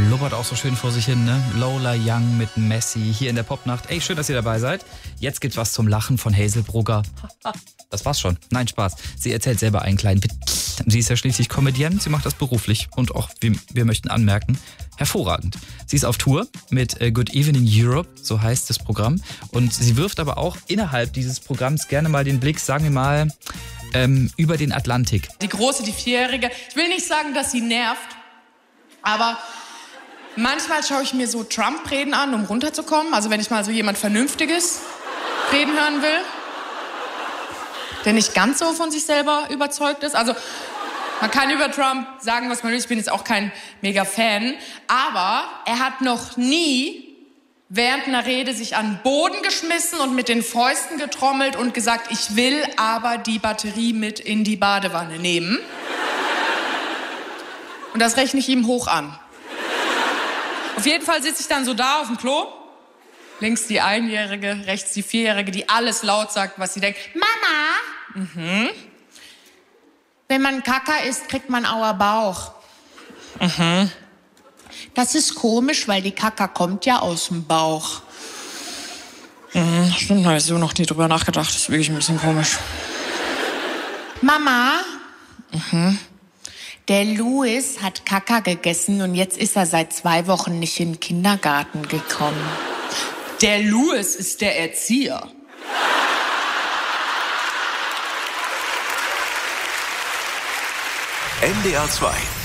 blubbert auch so schön vor sich hin, ne? Lola Young mit Messi hier in der Popnacht. Ey, schön, dass ihr dabei seid. Jetzt gibt's was zum Lachen von Hazel Brugger. Das war's schon. Nein, Spaß. Sie erzählt selber einen kleinen Witz. Sie ist ja schließlich Comedienne. Sie macht das beruflich und auch, wir möchten anmerken, hervorragend. Sie ist auf Tour mit Good Evening Europe, so heißt das Programm. Und sie wirft aber auch innerhalb dieses Programms gerne mal den Blick, sagen wir mal, über den Atlantik. Die Große, die Vierjährige, ich will nicht sagen, dass sie nervt, aber manchmal schaue ich mir so Trump-Reden an, um runterzukommen. Also wenn ich mal so jemand Vernünftiges reden hören will, der nicht ganz so von sich selber überzeugt ist. Also man kann über Trump sagen, was man will. Ich bin jetzt auch kein Mega-Fan. Aber er hat noch nie während einer Rede sich an den Boden geschmissen und mit den Fäusten getrommelt und gesagt, ich will aber die Batterie mit in die Badewanne nehmen. Und das rechne ich ihm hoch an. Auf jeden Fall sitze ich dann so da auf dem Klo. Links die Einjährige, rechts die Vierjährige, die alles laut sagt, was sie denkt. Mama! Mhm. Wenn man Kacker isst, kriegt man auer Bauch. Mhm. Das ist komisch, weil die Kacker kommt ja aus dem Bauch. Mhm, stimmt, habe ich so noch nie drüber nachgedacht. Das ist wirklich ein bisschen komisch. Mama? Mhm. Der Louis hat Kacker gegessen und jetzt ist er seit 2 Wochen nicht in den Kindergarten gekommen. Der Louis ist der Erzieher. NDR 2